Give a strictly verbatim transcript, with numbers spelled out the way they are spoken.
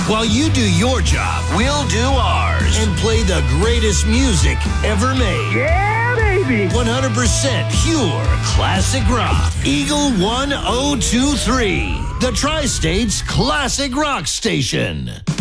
While you do your job, we'll do ours and play the greatest music ever made. Yeah, baby! one hundred percent pure classic rock. Eagle one oh two three, the Tri-State's classic rock station.